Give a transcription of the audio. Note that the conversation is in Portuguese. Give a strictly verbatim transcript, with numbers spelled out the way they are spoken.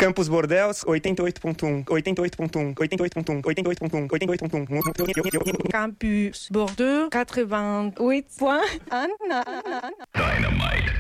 Campos Bordeaux, oitenta e oito ponto um, oitenta e oito ponto um, oitenta e oito ponto um, oitenta e oito ponto um, oitenta e oito ponto um. Campus Bordeaux, quatre-vingt-huit point un. Dynamite.